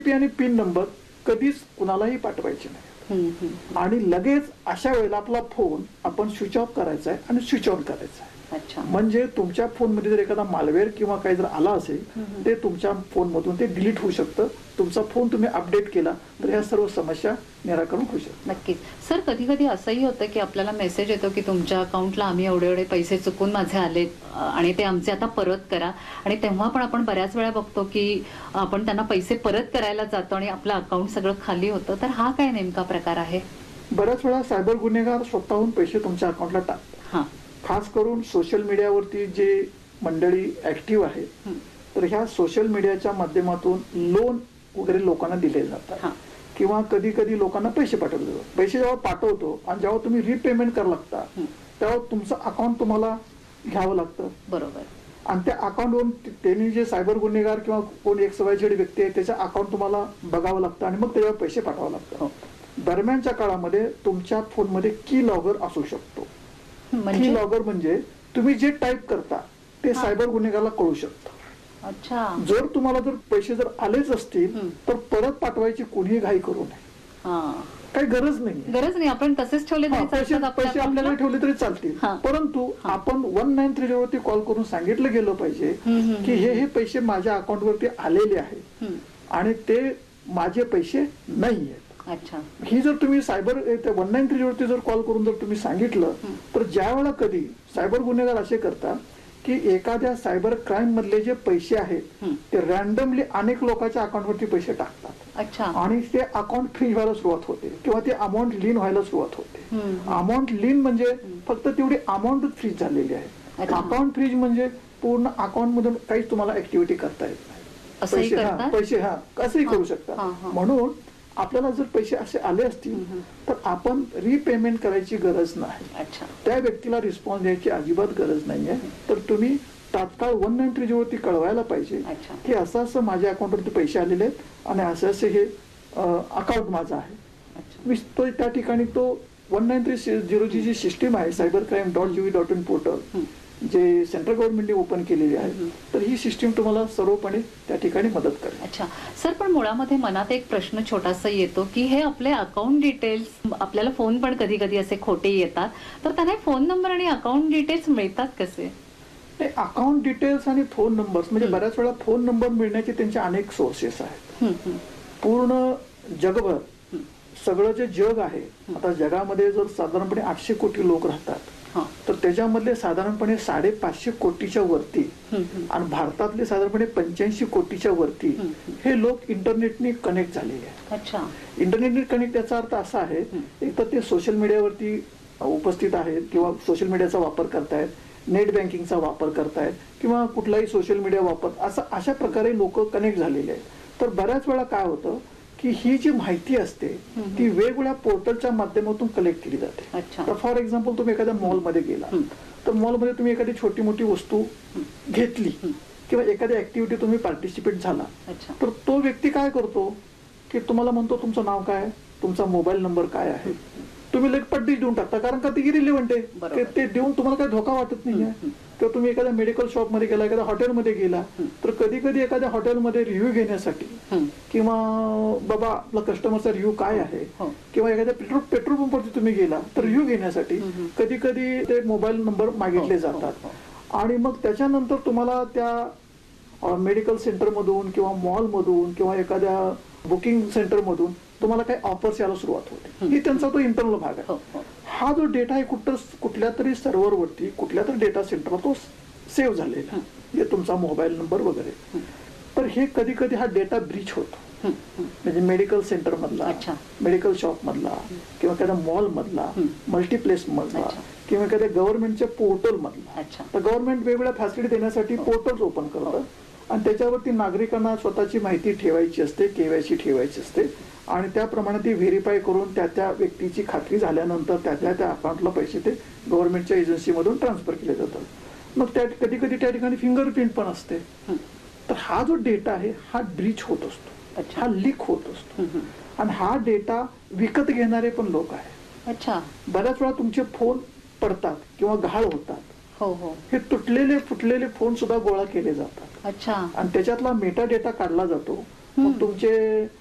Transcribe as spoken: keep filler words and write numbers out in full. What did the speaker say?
आणि pin number कधीच कुणालाही पाठवायचे नाही आणि लगेच अशा वेळेला आपला फोन आपण स्विच ऑफ करायचा आहे आणि स्विच ऑन करायचा आहे. म्हणजे तुमच्या फोन मध्ये जर एखादा मालवेअर किंवा काही जर आला असेल ते तुमच्या फोन मधून ते डिलीट होऊ शकतं. तुमचा फोन तुम्ही अपडेट केला तर ह्या सर्व समस्या निराकरण होऊ शकतात. नक्कीच सर. कधी कधी असंही होतं की आपल्याला मेसेज येतो की तुमच्या अकाउंटला आम्ही एवढे एवढे पैसे चुकून माझे आलेत आणि ते आमचे आता परत करा, आणि तेव्हा पण आपण बऱ्याच वेळा बघतो की आपण त्यांना पैसे परत करायला जातो आणि आपलं अकाउंट सगळं खाली होतं. तर हा काय नेमका प्रकार आहे? बऱ्याच वेळा सायबर गुन्हेगार स्वतःहून पैसे तुमच्या अकाउंटला टाकतात. खास करून सोशल मीडियावरती जे मंडळी ऍक्टिव्ह आहेत तर ह्या सोशल मीडियाच्या माध्यमातून लोन वगैरे लोकांना दिले जातात किंवा कधी कधी लोकांना पैसे पाठवले जातात. पैसे जेव्हा पाठवतो आणि जेव्हा तुम्ही रिपेमेंट करायला लागता तेव्हा तुमचं अकाउंट तुम्हाला घ्यावं लागतं. बरोबर. आणि त्या अकाउंटवरून त्यांनी जे सायबर गुन्हेगार किंवा कोण एक सवयछेड व्यक्ती आहे त्याच्या अकाउंट तुम्हाला बघावं लागतं आणि मग त्याच्यावर पैसे पाठवावं लागतं. दरम्यानच्या काळामध्ये तुमच्या फोनमध्ये की लॉगर असू शकतो. की लॉगर म्हणजे तुम्ही जे टाईप करता ते सायबर गुन्हेगाराला कळू शकतं. अच्छा. जर तुम्हाला जर पैसे जर आलेच असतील तर परत पाठवायची कोणीही घाई करू नये. काही गरज नाही. गरज नाही. आपण तसेच ठेवले तरी पैसे आपल्याला ठेवले तरी चालतील. परंतु आपण वन नाईन थ्री वरती कॉल करून सांगितलं गेलं पाहिजे की हे हे पैसे माझ्या अकाउंट वरती आलेले आहेत आणि ते माझे पैसे नाही आहेत. अच्छा. ही जर तुम्ही सायबर वन नाईन थ्री वरती जर कॉल करून जर तुम्ही सांगितलं तर ज्या वेळेला कधी सायबर गुन्हेगार असे करतात की एखाद्या सायबर क्राईम मधले जे पैसे आहेत ते रॅन्डमली अनेक लोकांच्या अकाउंटवरती पैसे टाकतात. अच्छा. आणि ते अकाउंट फ्रीज व्हायला सुरुवात होते किंवा ते अमाऊंट लीन व्हायला सुरुवात होते. अमाऊंट लीन म्हणजे फक्त तेवढी अमाऊंट फ्रीज झालेली आहे. अकाउंट फ्रीज म्हणजे पूर्ण अकाउंट मधून काहीच तुम्हाला ऍक्टिव्हिटी करता येत नाही. पैसे हा पैसे हा कसंही करू शकता. म्हणून आपल्याला जर पैसे असे आले असतील तर आपण रिपेमेंट करायची गरज नाही. त्या व्यक्तीला रिस्पॉन्स द्यायची अजिबात गरज नाहीये. तर तुम्ही तात्काळ वन नाईन थ्री वरती कळवायला पाहिजे की असं असं माझ्या अकाउंटवरती पैसे आलेले आहेत आणि असं असं हे अकाउंट माझं आहे. मी तो त्या ठिकाणी तो वन नाईन थ्री झिरोची जी सिस्टीम आहे cyber crime dot G O V dot in portal जे सेंट्रल गव्हर्नमेंटने ओपन केलेली आहे तर ही सिस्टीम तुम्हाला सर्वपणे त्या ठिकाणी मदत करेल. अच्छा सर. पण मुळामध्ये मनात एक प्रश्न छोटासा येतो की हे आपले अकाउंट डिटेल्स आपल्याला फोन पण कधी कधी असे खोटे येतात तर त्यांना फोन नंबर आणि अकाउंट डिटेल्स मिळतात कसे? अकाउंट डिटेल्स आणि फोन नंबर म्हणजे बऱ्याच वेळा फोन नंबर मिळण्याचे त्यांचे अनेक सोर्सेस आहेत. पूर्ण जगभर सगळं जे जग आहे आता जगामध्ये जर साधारणपणे आठशे कोटी लोक राहतात तर त्याच्यामधले साधारणपणे साडेपाचशे कोटीच्या वरती आणि भारतातले साधारणपणे पंच्याऐंशी कोटीच्या वरती हे लोक इंटरनेटने कनेक्ट झालेले आहेत. इंटरनेटने कनेक्ट याचा अर्थ असा आहे एक तर ते सोशल मीडियावरती उपस्थित आहेत किंवा सोशल मीडियाचा वापर करतायत, नेट बँकिंगचा वापर करतायत किंवा कुठलाही सोशल मीडिया वापर असा अशा प्रकारे लोक कनेक्ट झालेले आहेत. तर बऱ्याच वेळा काय होतं की ही जी माहिती असते ती वेगवेगळ्या पोर्टलच्या माध्यमातून कलेक्ट केली जाते. तर फॉर एक्झाम्पल तुम्ही एखाद्या मॉलमध्ये गेला तर मॉलमध्ये तुम्ही एखादी छोटी मोठी वस्तू घेतली किंवा एखाद्या ऍक्टिव्हिटी तुम्ही पार्टिसिपेट झाला तर तो व्यक्ती काय करतो की तुम्हाला म्हणतो तुमचं नाव काय, तुमचा मोबाईल नंबर काय आहे, तुम्ही लगेच पट्टी देऊन टाकता कारण का ते इरिलेव्हंट आहे. ते देऊन तुम्हाला काही धोका वाटत नाहीये. किंवा तुम्ही एखाद्या मेडिकल शॉप मध्ये गेला, एखाद्या हॉटेलमध्ये गेला तर कधी कधी एखाद्या हॉटेलमध्ये रिव्ह्यू घेण्यासाठी किंवा बाबा आपला कस्टमरचा रिव्ह्यू काय आहे किंवा एखाद्या पेट्रोल पेट्रोल पंपवरती तुम्ही गेला तर रिव्ह्यू घेण्यासाठी कधी कधी ते मोबाईल नंबर मागितले जातात. आणि मग त्याच्यानंतर तुम्हाला त्या मेडिकल सेंटर मधून किंवा मॉल मधून किंवा एखाद्या बुकिंग सेंटर मधून तुम्हाला काही ऑफर्स यायला सुरुवात होते. ही त्यांचा तो इंटरनल भाग आहे. हा जो डेटा आहे कुठं कुठल्या तरी सर्व्हरवरती कुठल्या तरी डेटा सेंटरला तो सेव्ह झालेला आहे तुमचा मोबाईल नंबर वगैरे. तर हे कधी कधी हा डेटा ब्रीच होतो. म्हणजे मेडिकल सेंटर मधला, मेडिकल शॉप मधला किंवा एखाद्या मॉल मधला, मल्टीप्लेस मधला किंवा एखाद्या गव्हर्नमेंटच्या पोर्टल मधला. तर गव्हर्नमेंट वेगवेगळ्या फॅसिलिटी देण्यासाठी पोर्टल्स ओपन करतं आणि त्याच्यावरती नागरिकांना स्वतःची माहिती ठेवायची असते, केवायसी ठेवायची असते आणि त्याप्रमाणे ती व्हेरीफाय करून त्या त्या व्यक्तीची खात्री झाल्यानंतर त्या त्या त्या अकाउंटला पैसे ते गव्हर्नमेंटच्या एजन्सीमधून ट्रान्सफर केले जातात. मग त्या कधी कधी त्या ठिकाणी फिंगरप्रिंट पण असते. तर हा जो डेटा आहे हा ब्रीच होत असतो, हा लीक होत असतो आणि हा डेटा विकत घेणारे पण लोक आहेत. अच्छा. बऱ्याच वेळा तुमचे फोन पडतात किंवा घाळ होतात. हो हो. हे तुटलेले फुटलेले फोन सुद्धा गोळा केले जातात. अच्छा. आणि त्याच्यातला मेटा डेटा काढला जातो मग तुमचे